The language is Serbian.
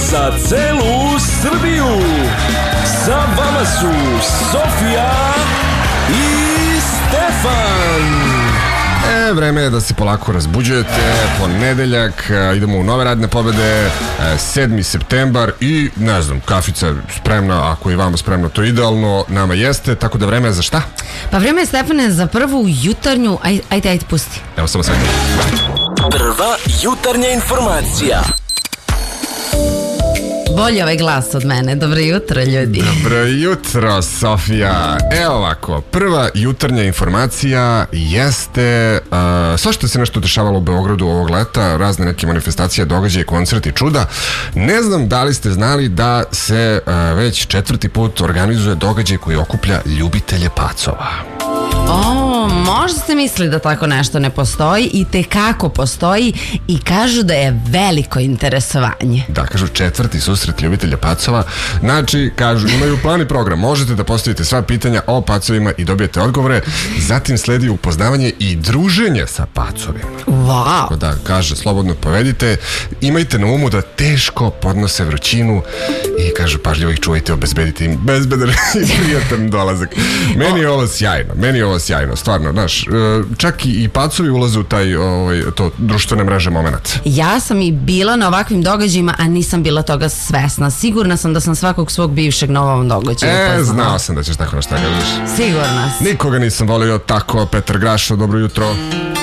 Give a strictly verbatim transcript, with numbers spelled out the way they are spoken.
za celu Srbiju. Sa vama su Sofija i Stefan. E, vreme je da se polako razbuđujete, ponedeljak, idemo u nove radne pobede, sedmi septembar i, ne znam, kafica spremna, ako je vama spremno, to idealno, nama jeste, tako da vreme je za šta? Pa vreme je, Stefane, za prvu jutarnju, aj, ajde, ajde, pusti. Evo samo sad. Prva jutarnja informacija. Bolje ovaj glas od mene. Dobro jutro, ljudi. Dobro jutro, Sofija. Evo ovako, prva jutarnja informacija jeste uh, svašta se nešto dešavalo u Beogradu ovog leta, razne neke manifestacije, događaje, koncerti, čuda. Ne znam da li ste znali da se uh, već četvrti put organizuje događaj koji okuplja ljubitelje pacova. O, možda ste mislili da tako nešto ne postoji, i tekako postoji, i kažu da je veliko interesovanje. Da, kažu četvrti susret ljubitelja pacova. Znači, kažu, imaju plan i program. Možete da postavite sva pitanja o pacovima i dobijete odgovore. Zatim sledi upoznavanje i druženje sa pacovima. Wow. Tako da, kaže, slobodno povedite. Imajte na umu da teško podnose vrućinu i kažu, pažljivo ih čuvajte, obezbedite im bezbedan i prijatan dolazak. Meni je ovo sjajno, meni je ovo sjajno, stvarno, znaš, čak i pacovi ulaze u taj, ovaj, to društvene mreže moment. Ja sam i bila na ovakvim događajima, a nisam bila toga svesna. Sigurna sam da sam svakog svog bivšeg na ovom događaju. E, znao sam da ćeš tako nešto kažeš. Sigurna sam. Nikoga nisam volio tako, Petar Grašo, dobro jutro.